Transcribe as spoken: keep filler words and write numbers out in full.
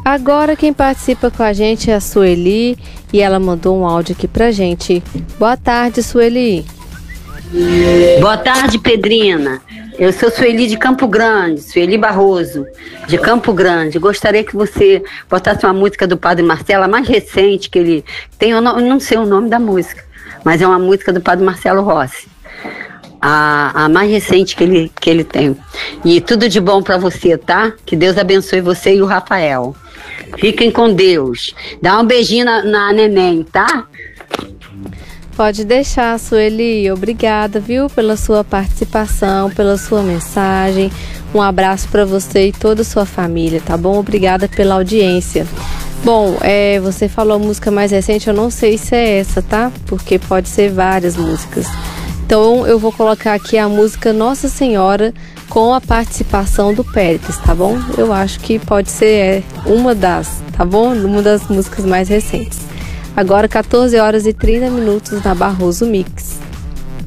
Agora quem participa com a gente é a Sueli e ela mandou um áudio aqui pra gente. Boa tarde, Sueli. Boa tarde, Pedrina. Eu sou Sueli de Campo Grande, Sueli Barroso, de Campo Grande. Gostaria que você botasse uma música do Padre Marcelo, a mais recente que ele tem, eu não, eu não sei o nome da música, mas é uma música do Padre Marcelo Rossi. A, a mais recente que ele, que ele tem. E tudo de bom pra você, tá? Que Deus abençoe você e o Rafael. Fiquem com Deus. Dá um beijinho na, na neném, tá? Pode deixar, Sueli. Obrigada, viu, pela sua participação, pela sua mensagem. Um abraço para você e toda a sua família, tá bom? Obrigada pela audiência. Bom, é, você falou a música mais recente, eu não sei se é essa, tá? Porque pode ser várias músicas. Então eu vou colocar aqui a música Nossa Senhora com a participação do Péricles, tá bom? Eu acho que pode ser uma das, tá bom? Uma das músicas mais recentes. Agora quatorze horas e trinta minutos na Barroso Mix.